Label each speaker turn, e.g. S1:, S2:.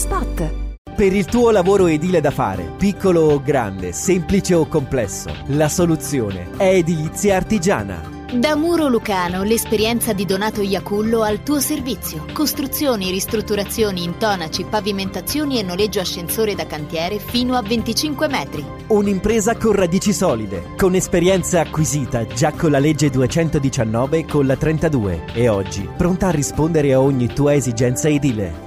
S1: spot.
S2: Per il tuo lavoro edile da fare, piccolo o grande, semplice o complesso, la soluzione è Edilizia Artigiana.
S3: Da Muro Lucano, l'esperienza di Donato Iacullo al tuo servizio. Costruzioni, ristrutturazioni, intonaci, pavimentazioni e noleggio ascensore da cantiere fino a 25 metri.
S2: Un'impresa con radici solide, con esperienza acquisita già con la legge 219 e con la 32 e oggi pronta a rispondere a ogni tua esigenza edile.